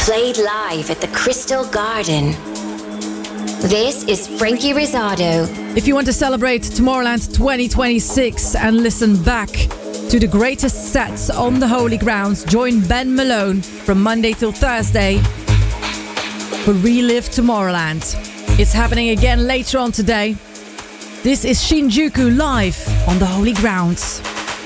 Played live at the Crystal Garden. This is Frankie Rizzardo. If you want to celebrate Tomorrowland 2026 and listen back to the greatest sets on the Holy Grounds, join Ben Malone from Monday till Thursday for Relive Tomorrowland. It's happening again later on today. This is Shinjuku live on the Holy Grounds.